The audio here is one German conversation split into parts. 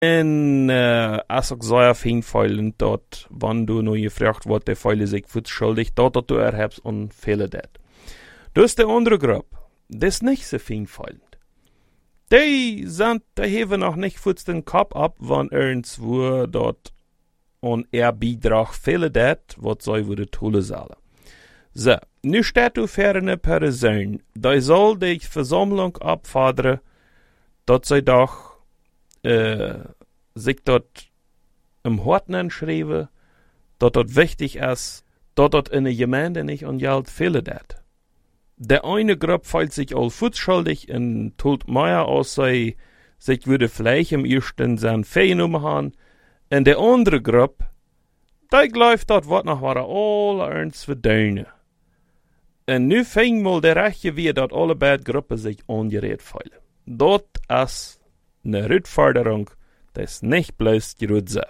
En als ik zeer fijn feilen dat, wanneer du nu gefragt wordt, der feile sich schuldig, dat du hebt en vele dat. Dus de andere groep, dat is niet zo fijn feilend. Die hebben nog niet voets den Kopf ab, wanneer irgendwo dat on Beitrag vele dat, wat zij worden tolle zullen. So, nu staat u voor een persoon, die zal die Versammlung abforderen, dat zij doch sich dort im Horten anschreiben, dat wichtig ist, dat in der Gemeinde nicht an Geld fehlen dat. Der eine Gruppe fühlt sich all futschuldig und tut mehr aus sei, sich würde vielleicht im ersten sein Feenummer haben, und der andere Gruppe, die glaubt dat wat noch war all ernst verdienen. Und nu fing mal der Rechte wie dat alle beide Gruppen sich angerät fühlen. Dat ist eine Rückforderung, das nicht bloß gut sei.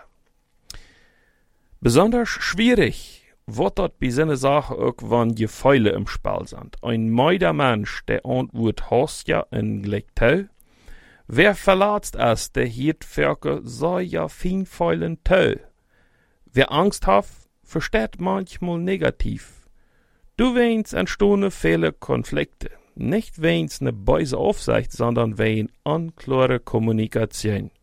Besonders schwierig wird dort bei seiner Sache auch, wenn Gefühle im Spiel sind. Ein meider Mensch, der antwortet hast ja in Gleichtau. Wer verletzt ist, der hiert Völker, sei ja fein feilen Tau. Wer Angst hat, versteht manchmal negativ. Du weinst entstehen viele Konflikte. Nicht wegen eine böse Aufsicht, sondern wegen unklare Kommunikation.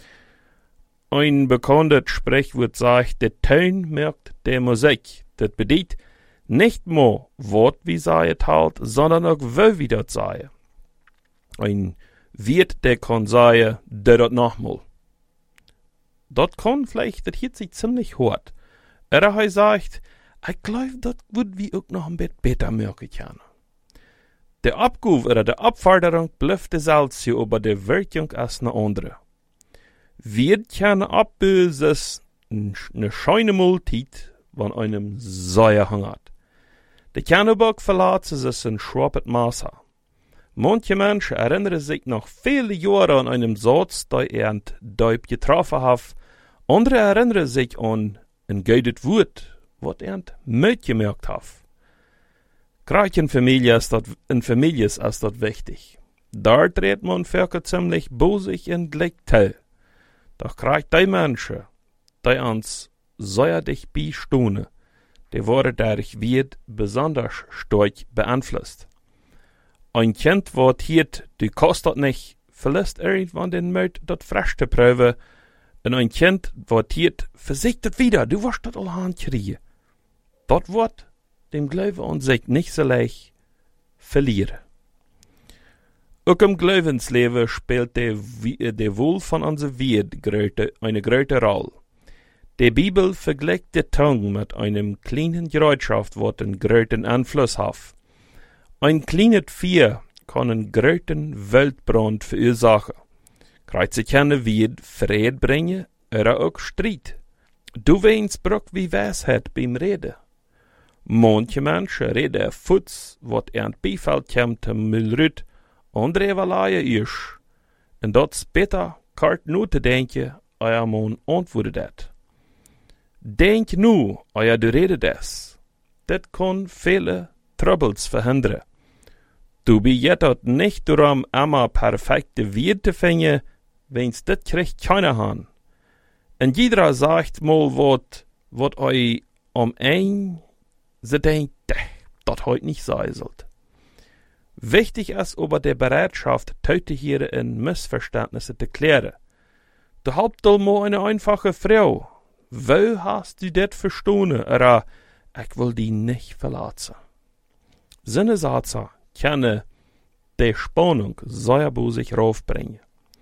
Ein bekanntes Sprichwort sagt, der Ton merkt der Musik. Das bedeutet, nicht nur Wort wie sei es halt, sondern auch wie das sei. Ein Wirt, der kann sagen, der das nochmal. Das kann vielleicht, das hielt sich ziemlich hart. Er sagt, ich glaube, das wird wie auch noch ein bisschen besser merken können. Der Abguf oder der Abforderung bleibt selbst über der Wirkung als eine andere. Wir können abböses eine scheine Multit, wenn einem Säuer hangert. Der Kernburg verlassen es ein schwappet Maße. Manche Menschen erinnern sich noch viele Jahre an einen Satz, der er Deub getroffen hat. Andere erinnern sich an ein gutes Wort, was er mitgemerkt hat. Gerade in Familien ist das wichtig. Da dreht man Völker ziemlich bosig in Gleichtau. Doch gerade die Menschen, die uns säuerlich beistehen, die worden dadurch wird besonders stark beeinflusst. Ein Kind, was hiert, du kostet nicht, verlässt irgendwann den Mut, das frisch zu prüfen. Und ein Kind, was hiert, versichert wieder, du wirst das allein kriegen. Das wird dem Glauben an sich nicht so leicht verlieren. Auch im Glaubensleben spielt der Wohl von unserer Welt eine große Rolle. Die Bibel vergleicht die Tongue mit einem kleinen Gerätschaft, was einen großen Einfluss hat. Ein kleines Vieh kann einen großen Weltbrand verursachen. Kreuz können wir Frieden bringen oder auch Streit. Du weinst brauch wie Weisheit beim Reden. Manche Menschen reden Futz, wat er Beifall kommt zum Müllrüt, andere verleihen isch. Und dat is beter, kart nu te denken, euer Mann antwortet dat. Denk nu, euer du redet des. Dat kann viele Troubles verhindern. Du bist nicht darum, immer perfekte Werte zu finden, wenn's dat kriegt keiner han. Und jeder sagt mal wat euch ein sie denkt, das heute nicht sein sollte. Wichtig ist aber der Bereitschaft, Töte hier in Missverständnisse zu klären. Du habt doch mal eine einfache Frau. Wo hast du das verstanden? Oder, ich will die nicht verlassen. Seine Sätze können die Spannung sehr sich raufbringen.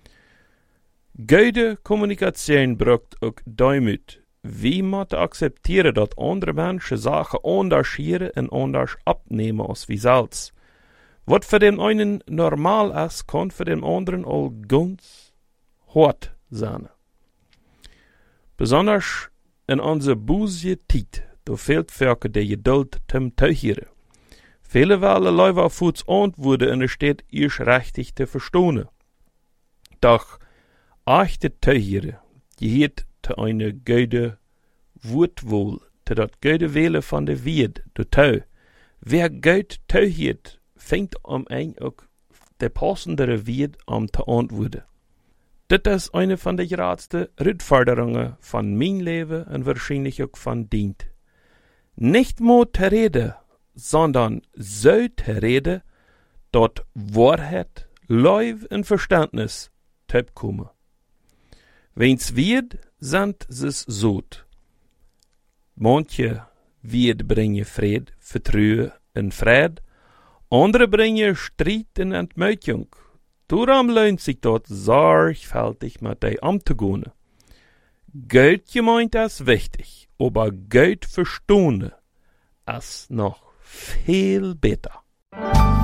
Gute Kommunikation braucht auch Demut. Wie man akzeptieren, dass andere Menschen Sachen anders hier und anders abnehmen als wie selbst. Was für den einen normal ist, kann für den anderen all ganz hart sein. Besonders in unserer busige Zeit, da fehlt Völker der Geduld zum Teuchieren. Viele Wellen Leute auf Fuß antworten und es steht erst richtig zu verstehen. Doch echte Teuchieren gehört zu einer gute Wortwohl, zu dat gute Wählen von der Welt, du Tau. Wer gut teuhiert, fängt ein auch der passendere Wert an zu antworten. Dit is eine van de grootste uitvorderingen van mijn leven en waarschijnlijk ook van dient. Nicht more te reden, sondern zo te reden, dat Wahrheit, Leuf en Verständnis teubkomen. Wenn's wird, sind es zoet. Manche wird brengen Fried, Vertrauen en Fried, andere brengen Streit en Entmuitung. Daarom lohnt sich dort sorgfältig mit dem umzugehen. Geld gemeint ist wichtig, aber Geld verstehen ist noch viel besser.